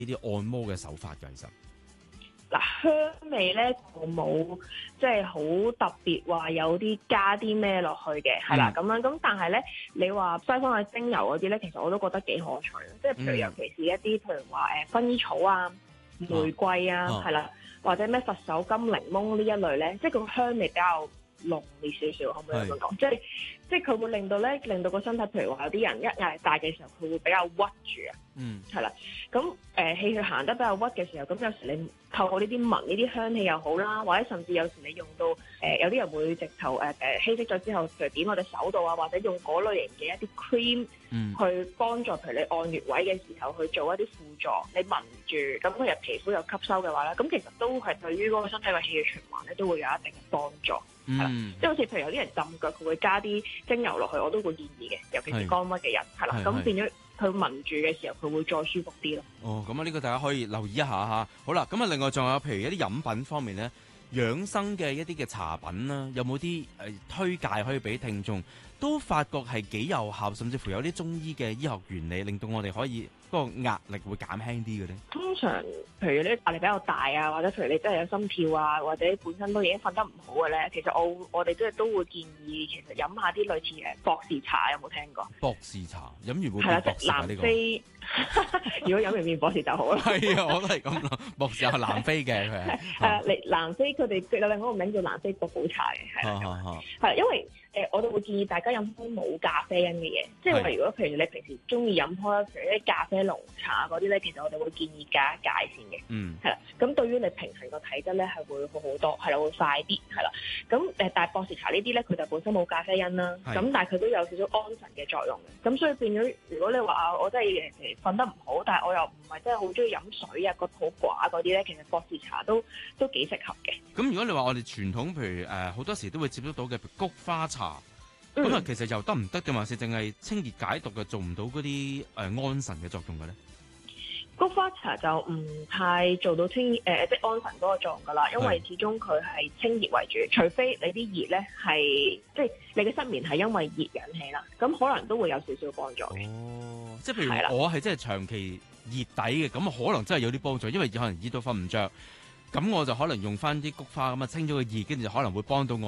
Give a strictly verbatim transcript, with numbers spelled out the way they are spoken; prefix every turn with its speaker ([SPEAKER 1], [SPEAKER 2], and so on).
[SPEAKER 1] 呢啲按摩嘅手法㗎？其實
[SPEAKER 2] 嗱，香味咧就冇即係好特別話有啲加啲咩落去嘅，係啦咁樣。咁但係咧，你話西方嘅精油嗰啲咧，其實我都覺得幾可取。即係譬如尤其是一啲譬如話誒薰衣草啊、玫瑰啊，係啦、啊，或者咩佛手柑、檸檬呢一類咧，即係個香味比較濃烈少少，可唔可以咁樣講？即係即係佢會令到咧，令到個身體，譬如話有啲人一壓力大嘅時候，佢會比較屈住啊。
[SPEAKER 1] 嗯，
[SPEAKER 2] 係啦。咁誒氣血行得比較屈嘅時候，咁有時你透過呢啲聞呢啲香氣又好啦，或者甚至有時你用到誒、呃、有啲人會直頭誒誒稀釋咗之後，譬如點我隻手度啊，或者用嗰類型嘅一啲 cream、嗯、去幫助，譬如你按穴位嘅時候去做一啲輔助，你聞住咁佢入皮膚又吸收嘅話咧，咁其實都係對於嗰個身體嘅氣血循環咧都會有一定嘅幫助。嗯，即係好似譬如有啲人浸腳，佢會加啲精油落去，我都會建議嘅，尤其是肝鬱嘅人，係啦，咁變咗佢聞住嘅時候，佢會再舒服啲咯。
[SPEAKER 1] 哦，咁啊，呢個大家可以留意一下嚇。好啦，咁啊，另外仲有譬如一啲飲品方面咧，養生嘅一啲嘅茶品啦，有冇啲誒推介可以俾聽眾？都發覺係幾有效，甚至乎有啲中醫嘅醫學原理，令到我哋可以嗰個壓力會減輕啲嘅咧。通常，
[SPEAKER 2] 譬如你壓力比較大啊，或者譬如你真係有心跳啊，或者本身都已經瞓得唔好嘅咧，其實我我哋即係都會建議，其實飲下啲類似誒博士茶，有冇聽過？
[SPEAKER 1] 博士茶飲完會變博士啊？呢個如
[SPEAKER 2] 果飲完變博士就好啦。
[SPEAKER 1] 係啊，我都係咁諗。博士係南非嘅佢係。
[SPEAKER 2] 誒，你南非佢哋有另外一個名叫南非國寶茶嘅，係啦。係因為誒，我哋會建議大家飲開冇咖啡因嘅嘢，即係話如果譬如你平時中意飲開譬如啲咖啡濃茶嗰啲咧，其實我哋會建議戒一戒先嘅。嗯，係啦。咁對於你平時個體質咧係會好好多，係啦，會快啲，係啦。咁誒，但係博士茶呢啲咧，佢就本身冇咖啡因啦，咁但係佢都有少少安神嘅作用嘅。咁所以變咗，如果你話我真係誒瞓得唔好，但係我又唔係真係好中意飲水啊，個肚寡嗰啲咧，其實博士茶都都幾適合嘅。
[SPEAKER 1] 咁如果你話我哋傳統，譬如誒好、呃、多時都會接觸到嘅菊花茶，咁啊、嗯、其實又得唔得定還是淨係清熱解毒嘅，做唔到嗰啲誒安神嘅作用嘅咧？
[SPEAKER 2] 菊花茶就唔太做到清誒、呃、即係安神嗰個作用噶啦，因為始終佢係清熱為主，除非你啲熱咧係即係你嘅失眠係因為熱引起啦，咁可能都會有少少幫助嘅。哦，
[SPEAKER 1] 即係譬如我係即係長期熱底嘅，咁可能真係有啲幫助，因為可能熱到瞓唔着，咁我就可能用翻啲菊花咁啊清咗個熱，跟住就可能會幫到我。